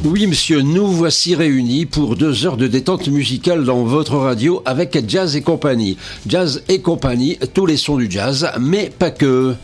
Oui, monsieur, nous voici réunis pour 2 heures de détente musicale dans votre radio avec Jazz et compagnie. Jazz et compagnie, tous les sons du jazz, mais pas que.